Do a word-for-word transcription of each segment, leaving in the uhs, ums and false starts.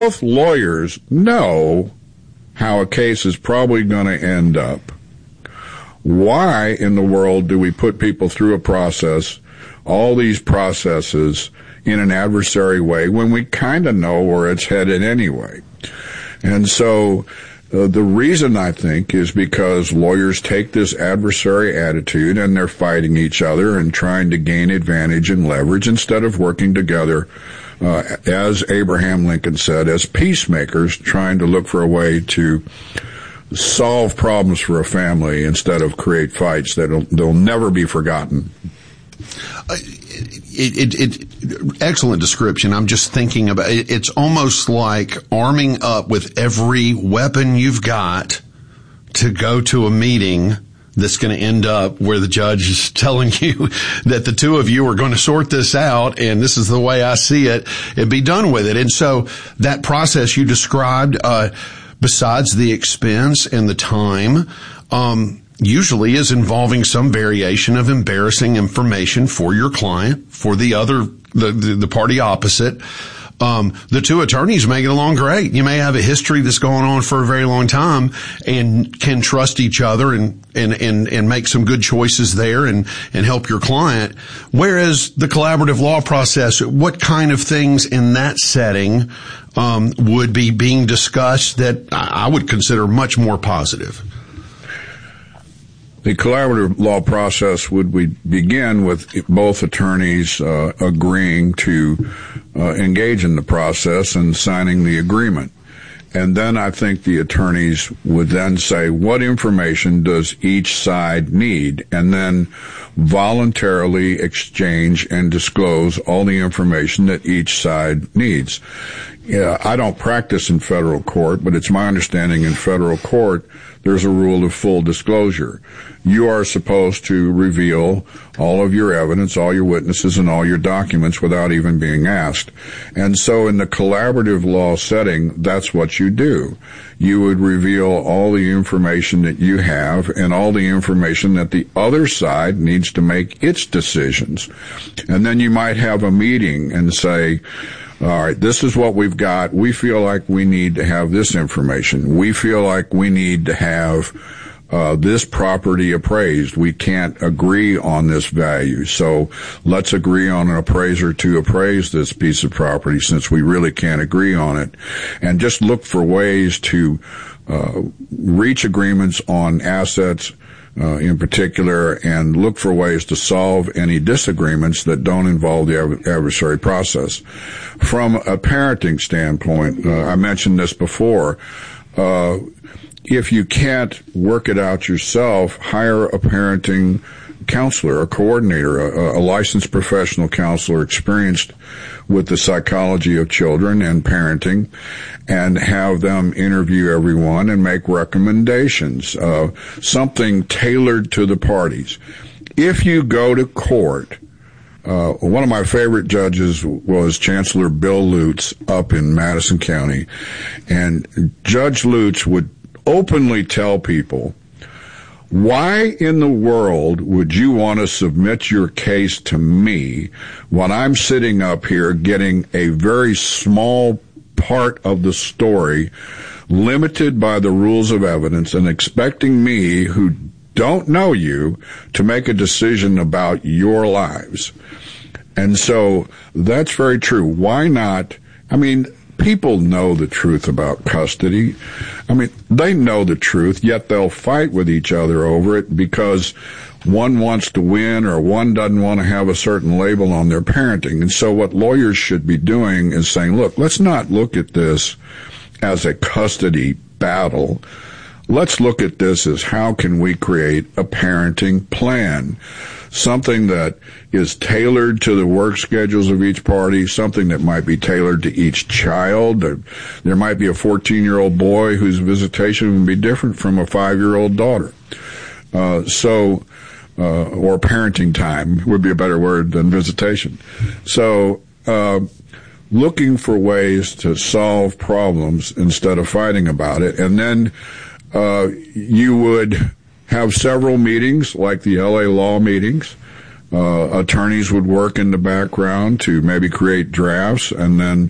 both lawyers know how a case is probably going to end up, why in the world do we put people through a process, all these processes, in an adversary way when we kind of know where it's headed anyway? And so uh, the reason, I think, is because lawyers take this adversary attitude and they're fighting each other and trying to gain advantage and leverage instead of working together, uh, as Abraham Lincoln said, as peacemakers, trying to look for a way to solve problems for a family instead of create fights that they'll never be forgotten. Uh, It, it, it, excellent description. I'm just thinking about it. It's almost like arming up with every weapon you've got to go to a meeting that's going to end up where the judge is telling you that the two of you are going to sort this out and this is the way I see it and be done with it. And so that process you described, uh, besides the expense and the time, um, usually is involving some variation of embarrassing information for your client, for the other, the, the, the party opposite. Um, the two attorneys may get along great. You may have a history that's going on for a very long time and can trust each other and, and, and, and make some good choices there and, and help your client. Whereas the collaborative law process, what kind of things in that setting, um, would be being discussed that I would consider much more positive? The collaborative law process would we begin with both attorneys uh, agreeing to uh, engage in the process and signing the agreement. And then I think the attorneys would then say, what information does each side need? And then voluntarily exchange and disclose all the information that each side needs. Yeah, I don't practice in federal court, but it's my understanding in federal court there's a rule of full disclosure. You are supposed to reveal all of your evidence, all your witnesses, and all your documents without even being asked. And so in the collaborative law setting, that's what you do. You would reveal all the information that you have and all the information that the other side needs to make its decisions. And then you might have a meeting and say, all right, this is what we've got. We feel like we need to have this information. We feel like we need to have uh this property appraised. We can't agree on this value. So let's agree on an appraiser to appraise this piece of property since we really can't agree on it. And just look for ways to uh reach agreements on assets Uh, in particular, and look for ways to solve any disagreements that don't involve the adversary process. From a parenting standpoint, uh, I mentioned this before, uh, if you can't work it out yourself, hire a parenting counselor, a coordinator, a, a licensed professional counselor experienced with the psychology of children and parenting, and have them interview everyone and make recommendations, uh, something tailored to the parties. If you go to court, uh, one of my favorite judges was Chancellor Bill Lutz up in Madison County, and Judge Lutz would openly tell people, why in the world would you want to submit your case to me when I'm sitting up here getting a very small part of the story, limited by the rules of evidence, and expecting me, who don't know you, to make a decision about your lives? And so that's very true. Why not? I mean, people know the truth about custody. I mean, they know the truth, yet they'll fight with each other over it because one wants to win or one doesn't want to have a certain label on their parenting. And so what lawyers should be doing is saying, look, let's not look at this as a custody battle. Let's look at this as how can we create a parenting plan, something that is tailored to the work schedules of each party, something that might be tailored to each child. There, there might be a fourteen-year-old boy whose visitation would be different from a five-year-old daughter. Uh, so, uh, or parenting time would be a better word than visitation. So, uh, looking for ways to solve problems instead of fighting about it. And then, uh, you would have several meetings like the L A law meetings. Uh, attorneys would work in the background to maybe create drafts, and then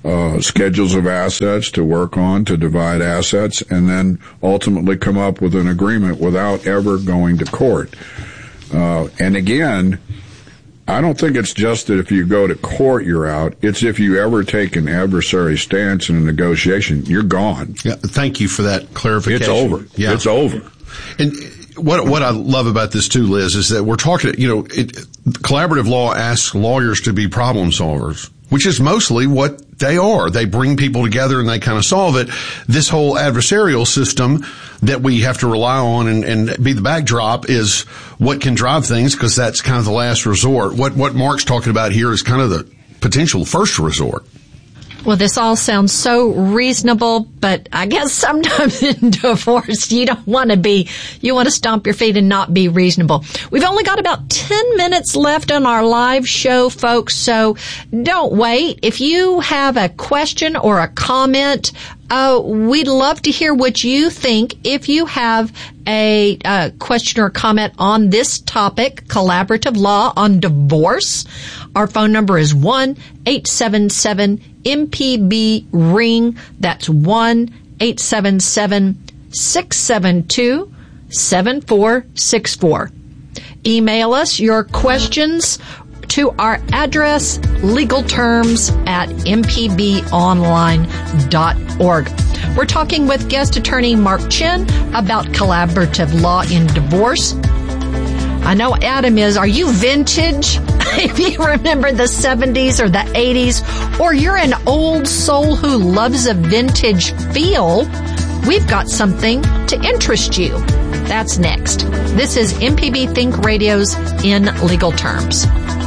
uh, schedules of assets to work on, to divide assets, and then ultimately come up with an agreement without ever going to court. Uh, and again, I don't think it's just that if you go to court, you're out. It's if you ever take an adversary stance in a negotiation, you're gone. Yeah, thank you for that clarification. It's over. Yeah. It's over. And what what I love about this too, Liz, is that we're talking, you know, it, collaborative law asks lawyers to be problem solvers, which is mostly what they are. They bring people together and they kind of solve it. This whole adversarial system that we have to rely on and, and be the backdrop is what can drive things, because that's kind of the last resort. What what Mark's talking about here is kind of the potential first resort. Well, this all sounds so reasonable, but I guess sometimes in divorce, you don't want to be, you want to stomp your feet and not be reasonable. We've only got about ten minutes left on our live show, folks, so don't wait. If you have a question or a comment, uh, we'd love to hear what you think. If you have a uh, question or comment on this topic, collaborative law on divorce, our phone number is one eight seven seven M P B ring. That's one eight seven seven six seven two seven four six four. Email us your questions to our address, legalterms at m p b online dot org. We're talking with guest attorney Mark Chinn about collaborative law in divorce. I know Adam is. Are you vintage? If you remember the seventies or the eighties, or you're an old soul who loves a vintage feel, we've got something to interest you. That's next. This is M P B Think Radio's In Legal Terms.